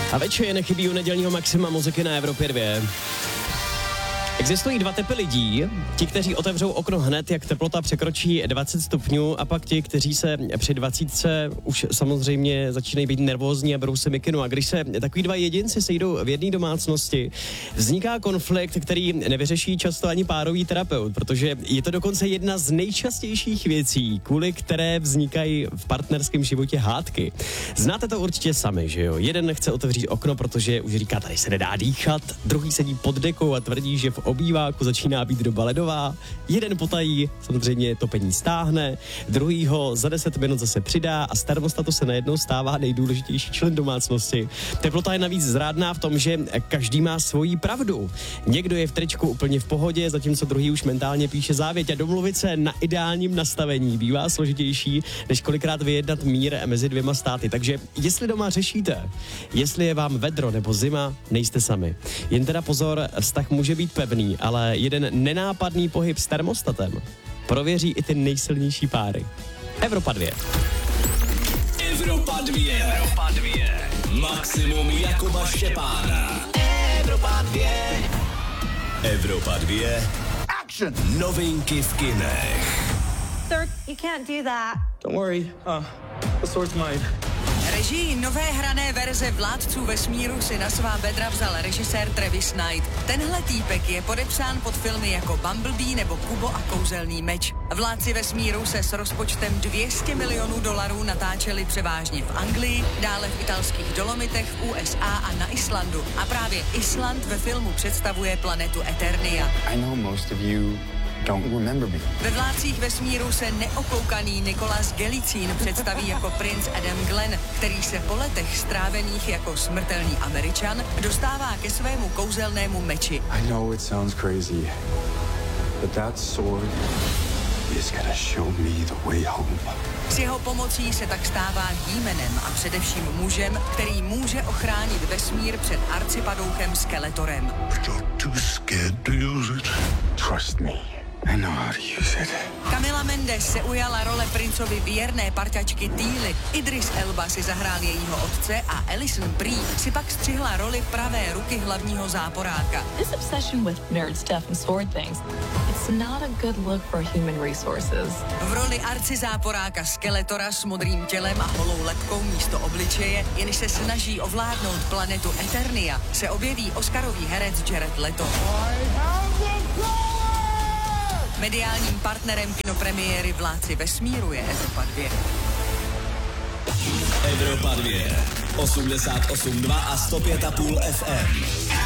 A večer nechybí u nedělního maxima muziky na Evropě 2. Existují dva typy lidí. Ti, kteří otevřou okno hned, jak teplota překročí 20 stupňů, a pak ti, kteří se při 20 už samozřejmě začínají být nervózní a berou si mikinu. A když se takový dva jedinci sejdou v jedné domácnosti, vzniká konflikt, který nevyřeší často ani párový terapeut, protože je to dokonce jedna z nejčastějších věcí, kvůli které vznikají v partnerském životě hádky. Znáte to určitě sami, že jo? Jeden chce otevřít okno, protože už říká, tady se nedá dýchat, druhý sedí pod dekou a tvrdí, že v obýváku začíná být doba ledová, jeden potají samozřejmě topení stáhne, druhýho za 10 minut zase přidá a z termostatu se najednou stává nejdůležitější člen domácnosti. Teplota je navíc zrádná v tom, že každý má svoji pravdu. Někdo je v tričku úplně v pohodě, zatímco druhý už mentálně píše závěť a domluvit se na ideálním nastavení bývá složitější, než kolikrát vyjednat mír mezi dvěma státy. Takže jestli doma řešíte, jestli je vám vedro nebo zima, nejste sami. Jen teda pozor, vztah může být pevný, ale jeden nenápadný pohyb s termostatem prověří i ty nejsilnější páry. Evropa 2. Evropa 2. Evropa 2. Maximum Jakuba Štěpána. Evropa 2. Evropa 2. Action. Novinky v kinech. Sir, you can't do that. Don't worry. The sword's mine. Režii nové hrané verze Vládců vesmíru si na svá bedra vzal režisér Travis Knight. Tenhle týpek je podepsán pod filmy jako Bumblebee nebo Kubo a kouzelný meč. Vládci vesmíru se s rozpočtem $200 milionů natáčeli převážně v Anglii, dále v italských Dolomitech, v USA a na Islandu. A právě Island ve filmu představuje planetu Eternia. I know most of you don't remember me. Ve Vládcích vesmíru se neokoukaný Nicholas Galitzine představí jako princ Adam Glenn, který se po letech strávených jako smrtelný Američan dostává ke svému kouzelnému meči. I know it sounds crazy, but that sword is gonna show me the way home. S jeho pomocí se tak stává dímenem a především mužem, který může ochránit vesmír před arcipadouchem Skeletorem. You're too scared to use it. Trust me. I know how to use it. Camila Mendes se ujala role princovi věrné parťačky Teely. Idris Elba si zahrál jejího otce a Alison Brie si pak střihla roli pravé ruky hlavního záporáka. This obsession with nerd stuff and sword things, it's not a good look for human resources. V roli arcizáporáka Skeletora s modrým tělem a holou lebkou místo obličeje, jenž se snaží ovládnout planetu Eternia, se objeví oscarový herec Jared Leto. Mediálním partnerem kinopremiéry Vládci vesmíru je Evropa 2. Evropa 2. 88,2 a 105,5 FM.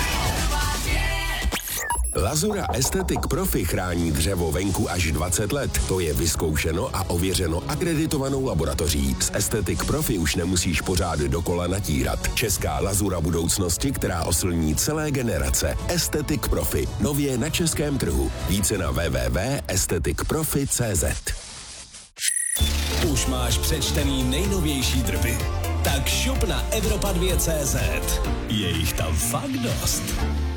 Lazura Aesthetic Profi chrání dřevo venku až 20 let. To je vyzkoušeno a ověřeno akreditovanou laboratoří. S Aesthetic Profi už nemusíš pořád dokola natírat. Česká lazura budoucnosti, která oslní celé generace. Aesthetic Profi. Nově na českém trhu. Více na www.aestheticprofi.cz. Už máš přečtený nejnovější drby? Tak šup na Evropa2.cz. Je jich tam fakt dost.